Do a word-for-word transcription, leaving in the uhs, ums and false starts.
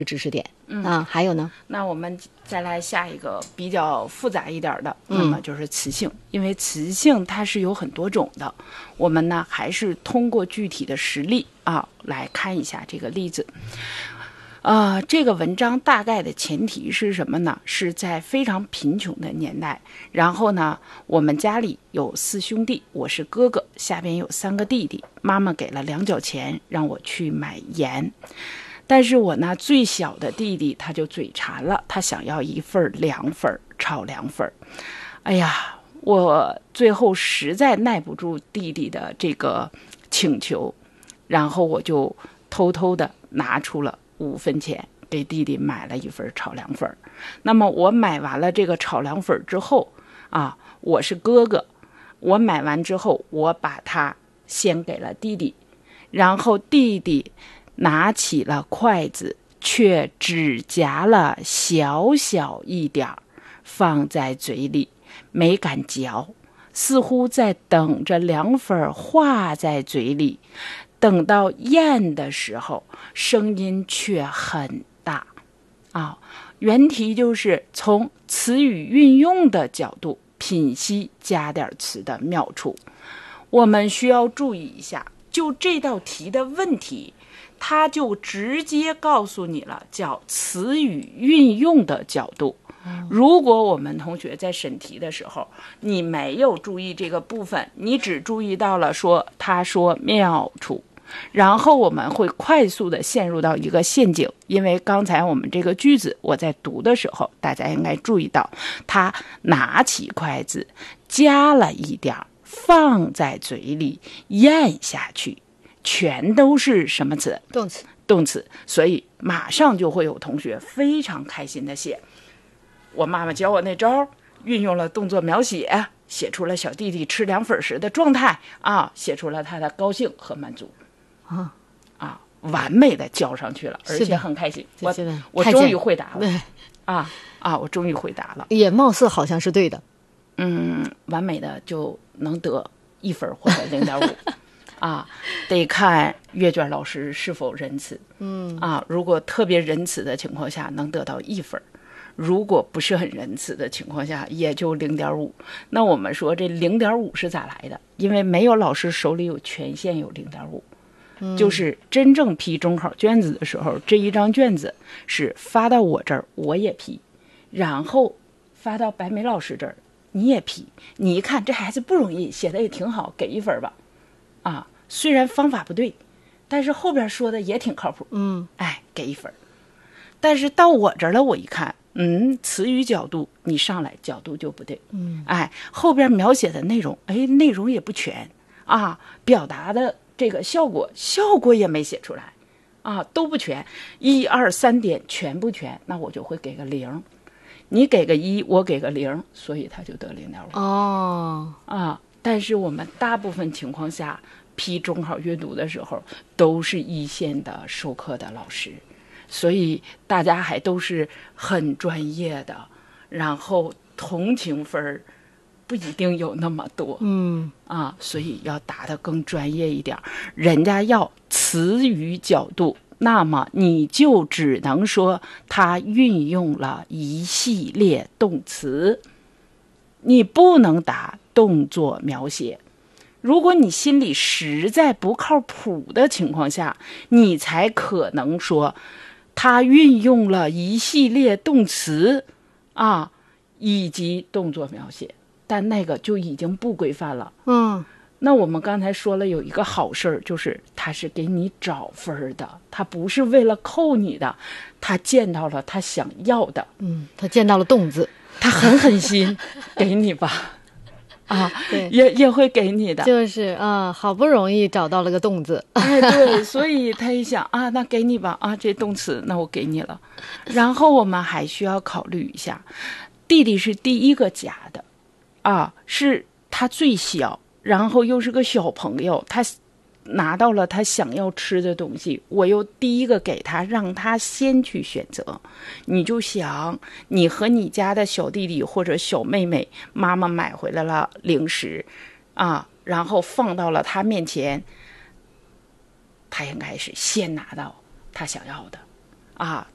知识点。嗯啊，还有呢？ 那我们再来下一个比较复杂一点的， 嗯、 那么就是雌性，因为雌性它是有很多种的，我们呢还是通过具体的实例啊来看一下这个例子。啊、呃，这个文章大概的前提是什么呢？是在非常贫穷的年代，然后呢，我们家里有四兄弟，我是哥哥，下边有三个弟弟，妈妈给了两角钱让我去买盐。但是我那最小的弟弟他就嘴馋了，他想要一份凉粉炒凉粉。哎呀，我最后实在耐不住弟弟的这个请求，然后我就偷偷的拿出了五分钱给弟弟买了一份炒凉粉。那么我买完了这个炒凉粉之后啊，我是哥哥，我买完之后我把它先给了弟弟，然后弟弟拿起了筷子，却只夹了小小一点儿，放在嘴里，没敢嚼，似乎在等着凉粉化在嘴里。等到咽的时候，声音却很大。啊，原题就是从词语运用的角度品析加点词的妙处。我们需要注意一下，就这道题的问题，它就直接告诉你了，叫词语运用的角度。如果我们同学在审题的时候，你没有注意这个部分，你只注意到了说他说妙处，然后我们会快速的陷入到一个陷阱。因为刚才我们这个句子我在读的时候，大家应该注意到，他拿起筷子，夹了一点，放在嘴里，咽下去，全都是什么词？ 动词。 动词。所以马上就会有同学非常开心的写，我妈妈教我那招，运用了动作描写，写出了小弟弟吃凉粉时的状态啊，写出了他的高兴和满足啊啊，完美的交上去了，而且很开心。我我终于回答了啊啊！我终于回答了， 也貌似好像是对的。 嗯，完美的就能得一分或者零点五。啊，得看阅卷老师是否仁慈。嗯啊，如果特别仁慈的情况下，能得到一分；如果不是很仁慈的情况下，也就零点五。那我们说这零点五是咋来的？因为没有老师手里有权限有零点五，就是真正批中考卷子的时候，这一张卷子是发到我这儿，我也批，然后发到白梅老师这儿，你也批。你一看这孩子不容易，写的也挺好，给一分吧。啊，虽然方法不对，但是后边说的也挺靠谱。 嗯， 哎，给一分。但是到我这儿了，我一看，嗯，词语角度你上来角度就不对。 嗯， 哎，后边描写的内容，哎，内容也不全啊，表达的这个效果，效果也没写出来，啊，都不全，一二三点全不全，那我就会给个零。你给个一，我给个零，所以他就得零点五。 哦， 啊。但是我们大部分情况下批中考阅读的时候都是一线的授课的老师，所以大家还都是很专业的，然后同情分不一定有那么多。 嗯啊，所以要答得更专业一点，人家要词语角度，那么你就只能说他运用了一系列动词，你不能答动作描写。如果你心里实在不靠谱的情况下，你才可能说他运用了一系列动词啊，以及动作描写，但那个就已经不规范了。 嗯， 那我们刚才说了有一个好事儿，就是他是给你找分的，他不是为了扣你的，他见到了他想要的。 嗯，他见到了动字， 他狠狠心给你吧。啊， 对， 也也会给你的， 就是啊，好不容易找到了个动字， 哎，对，所以他一想啊，那给你吧，啊，这动词，那我给你了。然后我们还需要考虑一下，弟弟是第一个夹的，啊，是他最小，然后又是个小朋友，他拿到了他想要吃的东西，我又第一个给他，让他先去选择。你就想，你和你家的小弟弟或者小妹妹，妈妈买回来了零食啊，然后放到了他面前，他应该是先拿到他想要的啊，